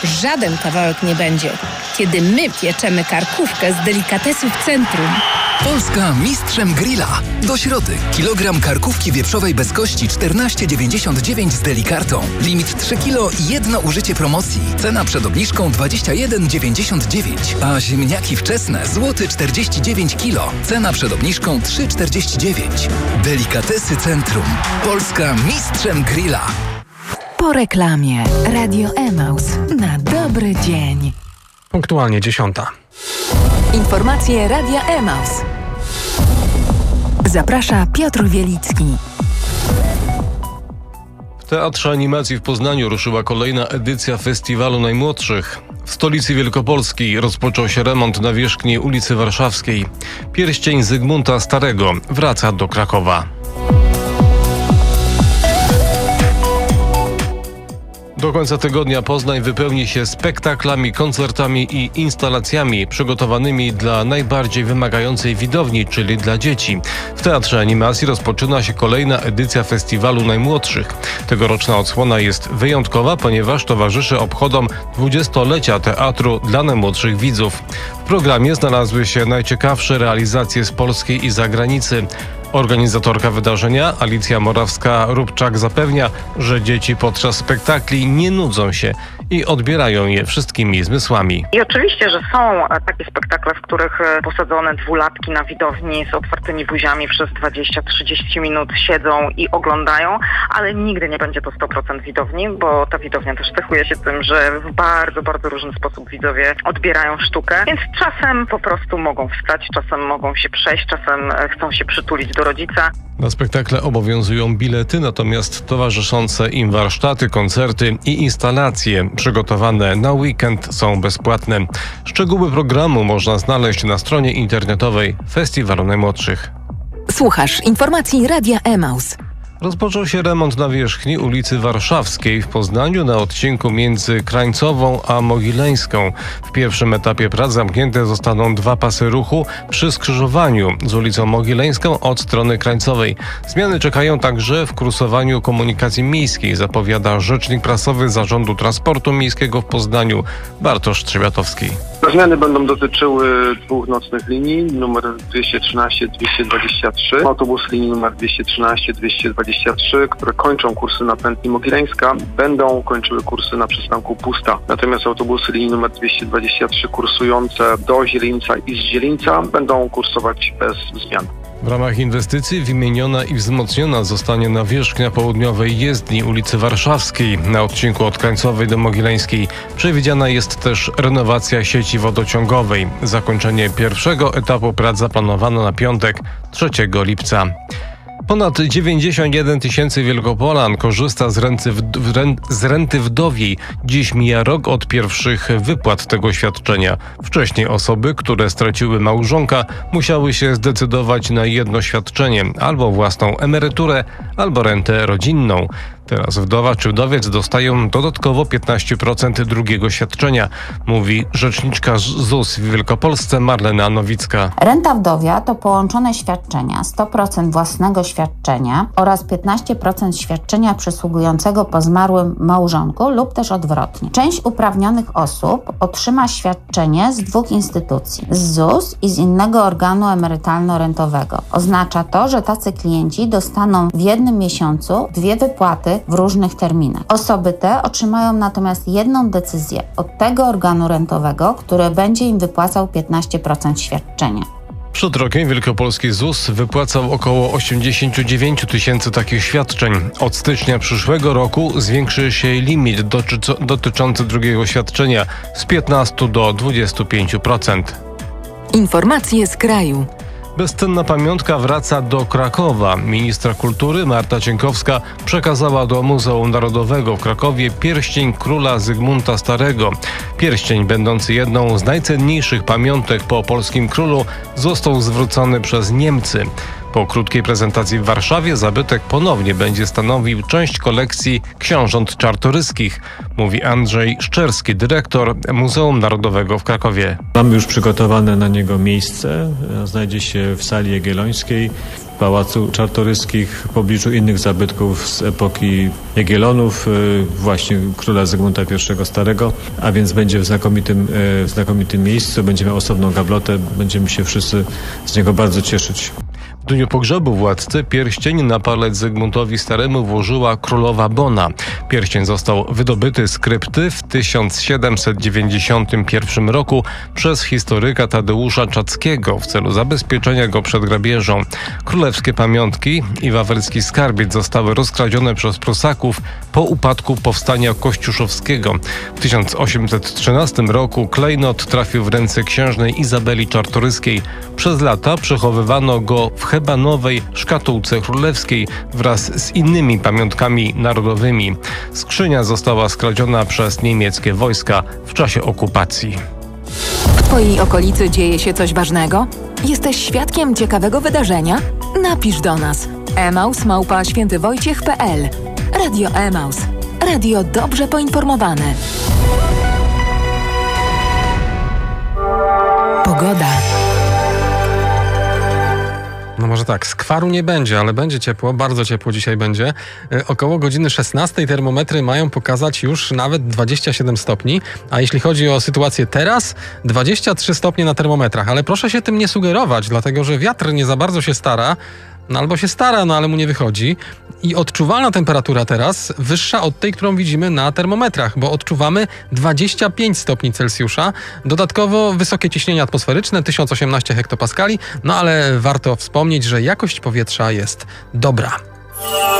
żaden kawałek nie będzie. Kiedy my pieczemy karkówkę z delikatesów Centrum. Polska mistrzem grilla. Do środy. Kilogram karkówki wieprzowej bez kości 14,99 z delikartą. Limit 3 kg i jedno użycie promocji. Cena przed obniżką 21,99. A ziemniaki wczesne złoty 49 kg. Cena przed obniżką 3,49. Delikatesy Centrum. Polska mistrzem grilla. Po reklamie. Radio Emaus. Na dobry dzień. Punktualnie 10. Informacje Radia Emaus. Zaprasza Piotr Wielicki. W Teatrze Animacji w Poznaniu ruszyła kolejna edycja Festiwalu Najmłodszych. W stolicy Wielkopolski rozpoczął się remont nawierzchni ulicy Warszawskiej. Pierścień Zygmunta Starego wraca do Krakowa. Do końca tygodnia Poznań wypełni się spektaklami, koncertami i instalacjami przygotowanymi dla najbardziej wymagającej widowni, czyli dla dzieci. W Teatrze Animacji rozpoczyna się kolejna edycja Festiwalu Najmłodszych. Tegoroczna odsłona jest wyjątkowa, ponieważ towarzyszy obchodom 20-lecia teatru dla najmłodszych widzów. W programie znalazły się najciekawsze realizacje z polskiej i zagranicy. Organizatorka wydarzenia, Alicja Morawska-Rubczak, zapewnia, że dzieci podczas spektakli nie nudzą się i odbierają je wszystkimi zmysłami. I oczywiście, że są takie spektakle, w których posadzone dwulatki na widowni z otwartymi buziami przez 20-30 minut siedzą i oglądają, ale nigdy nie będzie to 100% widowni, bo ta widownia też cechuje się tym, że w bardzo, bardzo różny sposób widzowie odbierają sztukę, więc czasem po prostu mogą wstać, czasem mogą się przejść, czasem chcą się przytulić do rodzica. Na spektakle obowiązują bilety, natomiast towarzyszące im warsztaty, koncerty i instalacje przygotowane na weekend są bezpłatne. Szczegóły programu można znaleźć na stronie internetowej Festiwalu Najmłodszych. Słuchasz informacji Radia Emaus. Rozpoczął się remont nawierzchni ulicy Warszawskiej w Poznaniu na odcinku między Krańcową a Mogileńską. W pierwszym etapie prac zamknięte zostaną 2 pasy ruchu przy skrzyżowaniu z ulicą Mogileńską od strony Krańcowej. Zmiany czekają także w kursowaniu komunikacji miejskiej, zapowiada rzecznik prasowy Zarządu Transportu Miejskiego w Poznaniu Bartosz Trzebiatowski. Zmiany będą dotyczyły 2 nocnych linii, numer 213-223, autobus linii numer 213-223, które kończą kursy na pętli Mogileńska, będą kończyły kursy na przystanku Pusta. Natomiast autobusy linii numer 223 kursujące do Zielińca i z Zielińca będą kursować bez zmian. W ramach inwestycji wymieniona i wzmocniona zostanie nawierzchnia południowej jezdni ulicy Warszawskiej na odcinku od Krańcowej do Mogileńskiej. Przewidziana jest też renowacja sieci wodociągowej. Zakończenie pierwszego etapu prac zaplanowano na piątek, 3 lipca. Ponad 91 tysięcy Wielkopolan korzysta z renty wdowiej. Dziś mija rok od pierwszych wypłat tego świadczenia. Wcześniej osoby, które straciły małżonka, musiały się zdecydować na jedno świadczenie, albo własną emeryturę, albo rentę rodzinną. Teraz wdowa czy wdowiec dostają dodatkowo 15% drugiego świadczenia, mówi rzeczniczka ZUS w Wielkopolsce Marlena Nowicka. Renta wdowia to połączone świadczenia 100% własnego świadczenia oraz 15% świadczenia przysługującego po zmarłym małżonku lub też odwrotnie. Część uprawnionych osób otrzyma świadczenie z 2 instytucji, z ZUS i z innego organu emerytalno-rentowego. Oznacza to, że tacy klienci dostaną w jednym miesiącu 2 wypłaty w różnych terminach. Osoby te otrzymają natomiast jedną decyzję od tego organu rentowego, który będzie im wypłacał 15% świadczenia. Przed rokiem wielkopolski ZUS wypłacał około 89 tysięcy takich świadczeń. Od stycznia przyszłego roku zwiększy się limit dotyczący drugiego świadczenia z 15 do 25%. Informacje z kraju. Bezcenna pamiątka wraca do Krakowa. Ministra kultury Marta Cienkowska przekazała do Muzeum Narodowego w Krakowie pierścień króla Zygmunta Starego. Pierścień, będący jedną z najcenniejszych pamiątek po polskim królu, został zwrócony przez Niemcy. Po krótkiej prezentacji w Warszawie zabytek ponownie będzie stanowił część kolekcji książąt Czartoryskich, mówi Andrzej Szczerski, dyrektor Muzeum Narodowego w Krakowie. Mamy już przygotowane na niego miejsce. Znajdzie się w sali Jagiellońskiej, w Pałacu Czartoryskich, w pobliżu innych zabytków z epoki Jagiellonów, właśnie króla Zygmunta I Starego, a więc będzie w znakomitym miejscu, będzie miał osobną gablotę, będziemy się wszyscy z niego bardzo cieszyć. W dniu pogrzebu władcy pierścień na palec Zygmuntowi Staremu włożyła królowa Bona. Pierścień został wydobyty z krypty w 1791 roku przez historyka Tadeusza Czackiego w celu zabezpieczenia go przed grabieżą. Królewskie pamiątki i wawelski skarbiec zostały rozkradzione przez Prusaków po upadku powstania kościuszowskiego. W 1813 roku klejnot trafił w ręce księżnej Izabeli Czartoryskiej. Przez lata przechowywano go w hebanowej szkatułce królewskiej wraz z innymi pamiątkami narodowymi. Skrzynia została skradziona przez niemieckie wojska w czasie okupacji. W Twojej okolicy dzieje się coś ważnego? Jesteś świadkiem ciekawego wydarzenia? Napisz do nas. emaus@świętywojciech.pl. Radio Emaus. Radio dobrze poinformowane. Pogoda. No może tak, skwaru nie będzie, ale będzie ciepło, bardzo ciepło dzisiaj będzie. Około godziny 16 termometry mają pokazać już nawet 27 stopni, a jeśli chodzi o sytuację teraz, 23 stopnie na termometrach. Ale proszę się tym nie sugerować, dlatego że wiatr nie za bardzo się stara, albo się stara, ale mu nie wychodzi. I odczuwalna temperatura teraz wyższa od tej, którą widzimy na termometrach, bo odczuwamy 25 stopni Celsjusza. Dodatkowo wysokie ciśnienie atmosferyczne, 1018 hektopaskali, ale warto wspomnieć, że jakość powietrza jest dobra.